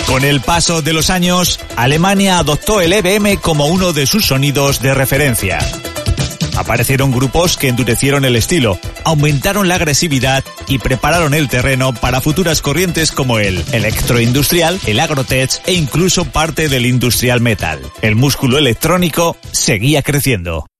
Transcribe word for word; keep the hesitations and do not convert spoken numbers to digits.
Con el paso de los años, Alemania adoptó el E B M como uno de sus sonidos de referencia. Aparecieron grupos que endurecieron el estilo, aumentaron la agresividad y prepararon el terreno para futuras corrientes como el electroindustrial, el agrotech e incluso parte del industrial metal. El músculo electrónico seguía creciendo.